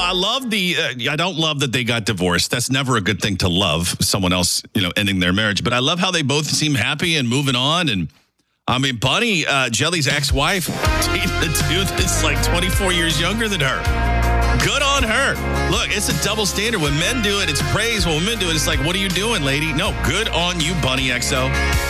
I love I don't love that they got divorced. That's never a good thing to love, someone else, ending their marriage. But I love how they both seem happy and moving on. And I mean, Bunny, Jelly's ex-wife, dating a dude that's like 24 years younger than her. Good on her. Look, it's a double standard. When men do it, it's praise. When women do it, it's like, what are you doing, lady? No, good on you, Bunny XO.